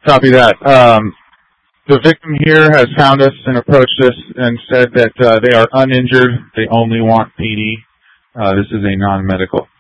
Copy that. The victim here has found us and approached us and said that they are uninjured. They only want PD. This is a non-medical.